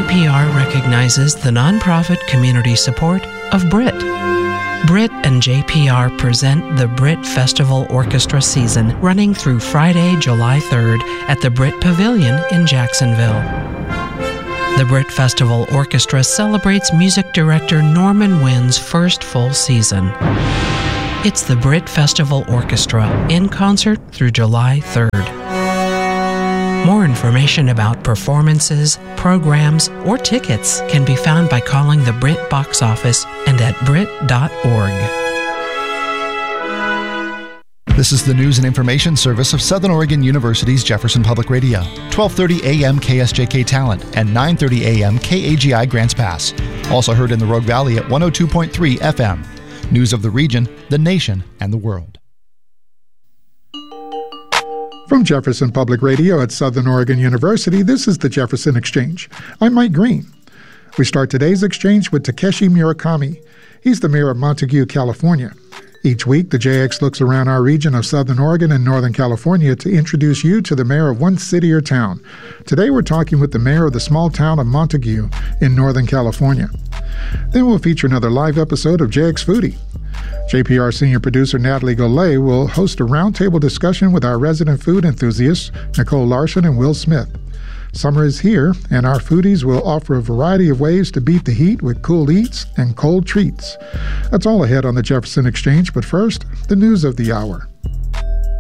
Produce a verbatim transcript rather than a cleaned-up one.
P R recognizes the nonprofit community support of Brit. Brit and J P R present the Brit Festival Orchestra season running through Friday, July third at the Brit Pavilion in Jacksonville. The Brit Festival Orchestra celebrates music director Norman Wynn's first full season. It's the Brit Festival Orchestra in concert through July third. More information about performances, programs, or tickets can be found by calling the Brit box office and at brit dot org. This is the news and information service of Southern Oregon University's Jefferson Public Radio. twelve thirty a.m. K S J K Talent and nine thirty a.m. K A G I Grants Pass. Also heard in the Rogue Valley at one oh two point three F M. News of the region, the nation, and the world. From Jefferson Public Radio at Southern Oregon University, this is the Jefferson Exchange. I'm Mike Green. We start today's exchange with Takeshi Murakami. He's the mayor of Montague, California. Each week, the J X looks around our region of Southern Oregon and Northern California to introduce you to the mayor of one city or town. Today, we're talking with the mayor of the small town of Montague in Northern California. Then we'll feature another live episode of J X Foodie. J P R senior producer Natalie Golay will host a roundtable discussion with our resident food enthusiasts, Nicole Larson and Will Smith. Summer is here, and our foodies will offer a variety of ways to beat the heat with cool eats and cold treats. That's all ahead on the Jefferson Exchange, but first, the news of the hour.